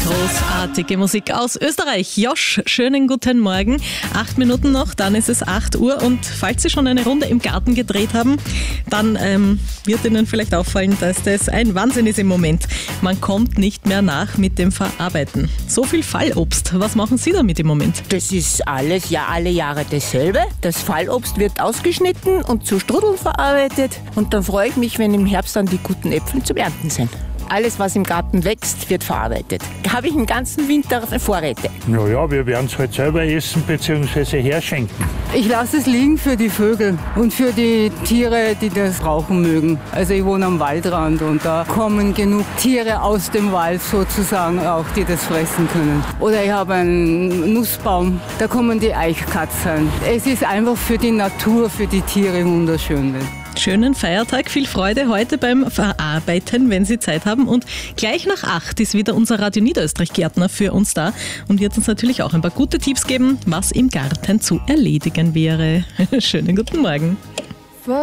Großartige Musik aus Österreich. Josh, schönen guten Morgen. 8 Minuten noch, dann ist es 8 Uhr. Und falls Sie schon eine Runde im Garten gedreht haben, dann wird Ihnen vielleicht auffallen, dass das ein Wahnsinn ist im Moment. Man kommt nicht mehr nach mit dem Verarbeiten. So viel Fallobst. Was machen Sie damit im Moment? Das ist alles, ja, alle Jahre dasselbe. Das Fallobst wird ausgeschnitten und zu Strudeln verarbeitet. Und dann freue ich mich, wenn im Herbst dann die guten Äpfel zum Ernten sind. Alles, was im Garten wächst, wird verarbeitet. Da habe ich den ganzen Winter Vorräte. Naja, wir werden es halt selber essen bzw. herschenken. Ich lasse es liegen für die Vögel und für die Tiere, die das brauchen mögen. Also ich wohne am Waldrand und da kommen genug Tiere aus dem Wald sozusagen auch, die das fressen können. Oder ich habe einen Nussbaum, da kommen die Eichkatzen. Es ist einfach für die Natur, für die Tiere wunderschön. Schönen Feiertag, viel Freude heute beim Verarbeiten, wenn Sie Zeit haben. Und gleich nach 8 ist wieder unser Radio Niederösterreich-Gärtner für uns da und wird uns natürlich auch ein paar gute Tipps geben, was im Garten zu erledigen wäre. Schönen guten Morgen.